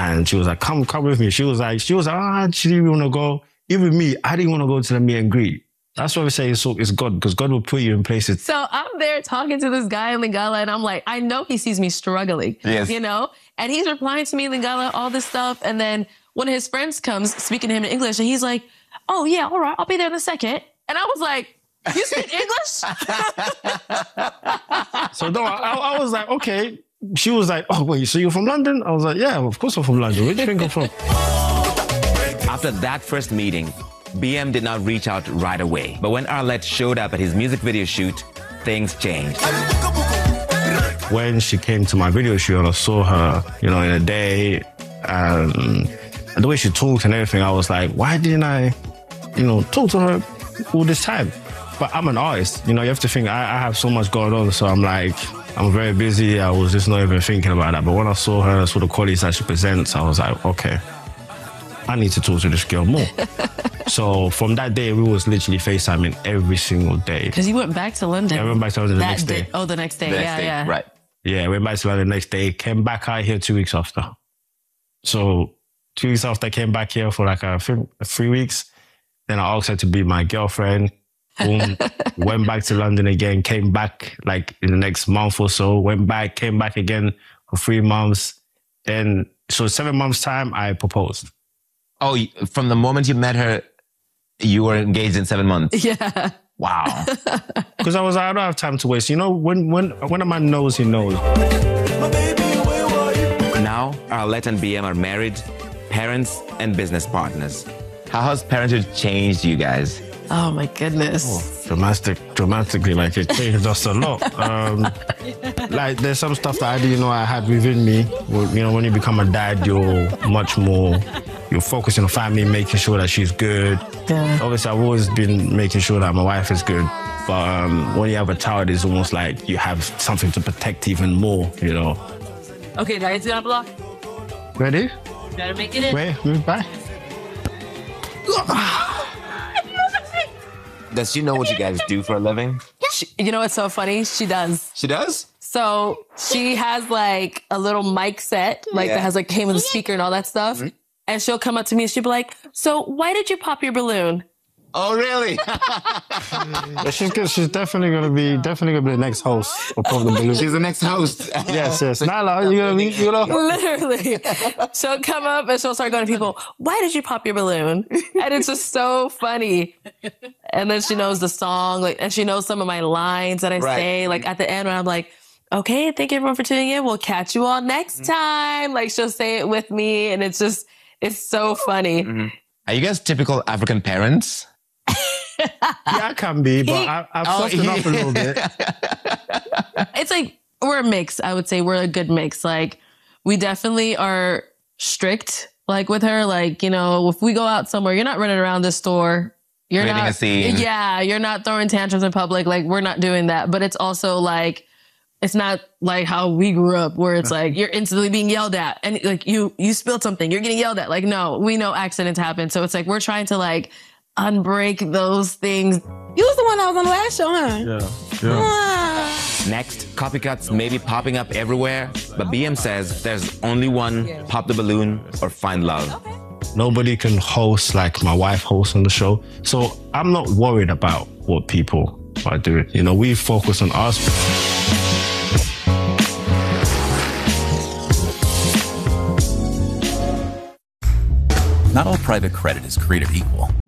And she was like, come with me. She was like, she didn't want to go. Even me, I didn't want to go to the meet and greet. That's why we say it's God, because God will put you in places. So I'm there talking to this guy in Lingala, and I'm like, I know he sees me struggling, you know? And he's replying to me in Lingala, all this stuff. And then one of his friends comes speaking to him in English, and he's like, oh, yeah, all right, I'll be there in a second. And I was like, you speak English? So no, I was like, okay. She was like, oh, wait, so you're from London? I was like, yeah, of course I'm from London. Where do you think I'm from? After that first meeting, BM did not reach out right away. But when Arlette showed up at his music video shoot, things changed. When she came to my video shoot and I saw her, you know, in a day, and the way she talked and everything, I was like, why didn't I, you know, talk to her all this time? But I'm an artist, you know, you have to think I have so much going on. So I'm like, I'm very busy. I was just not even thinking about that. But when I saw her, I saw the qualities that she presents, I was like, okay, I need to talk to this girl more. So from that day, we was literally FaceTiming every single day. Because you went back to London. Yeah, I went back to London the next day. Oh, the next day. Yeah. Right. Yeah, went back to London the next day. Came back out here 2 weeks after. So 2 weeks after, I came back here for like 3 weeks. Then I asked her to be my girlfriend. Boom. Went back to London again. Came back like in the next month or so. Went back, came back again for 3 months. Then, so 7 months time, I proposed. Oh, from the moment you met her, you were engaged in 7 months? Yeah. Wow. Because I was like, I don't have time to waste. You know, when a man knows, he knows. Now, Arlette and BM are married, parents, and business partners. How has parenthood changed you guys? Oh, my goodness. Dramatically, like it changed us a lot. Like there's some stuff that I didn't know I had within me. You know, when you become a dad, you're much more, you're focusing on family, making sure that she's good. Yeah. Obviously, I've always been making sure that my wife is good. But when you have a child, it's almost like you have something to protect even more, you know. Okay, now it's gonna block. Ready? Gotta make it in. Wait, move back. Does she know what you guys do for a living? You know what's so funny? She does. She does? So she has like a little mic set, like that has like came with a speaker and all that stuff. Mm-hmm. And she'll come up to me and she'll be like, so why did you pop your balloon? Oh, really? Yeah, she's definitely gonna be the next host of Pop the Balloon. She's the next host. Yes. Nala, you know. Literally. She'll come up and she'll start going to people, why did you pop your balloon? And it's just so funny. And then she knows the song, like, and she knows some of my lines that I say, like at the end when I'm like, okay, thank you everyone for tuning in. We'll catch you all next time. Like she'll say it with me and it's so funny. Mm-hmm. Are you guys typical African parents? Yeah, I can be, but I've softened up a little bit. It's like, we're a mix, I would say. We're a good mix. Like, we definitely are strict, like, with her. Like, you know, if we go out somewhere, you're not running around the store. You're creating a scene. Yeah, you're not throwing tantrums in public. Like, we're not doing that. But it's also like, it's not like how we grew up where it's like, you're instantly being yelled at. And like, you spilled something, you're getting yelled at. Like, no, we know accidents happen. So it's like, we're trying to like, unbreak those things. You was the one that was on the last show, huh? Yeah. Next, copycats may be popping up everywhere, but BM says there's only one: pop the balloon or find love. Nobody can host like my wife hosts on the show. So I'm not worried about what people are doing. You know, we focus on us. Not all private credit is created equal.